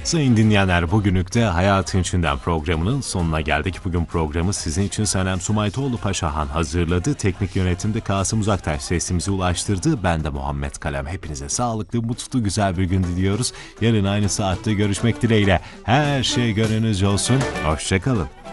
Sayın dinleyenler, bugünlük de Hayatın İçinden programının sonuna geldik. Bugün programı sizin için Senem Sumaytoğlu Paşahan hazırladı. Teknik yönetimde Kasım Uzaktaş sesimizi ulaştırdı. Ben de Muhammed Kalem. Hepinize sağlıklı, mutlu, güzel bir gün diliyoruz. Yarın aynı saatte görüşmek dileğiyle. Her şey gönlünüzce olsun. Hoşça kalın.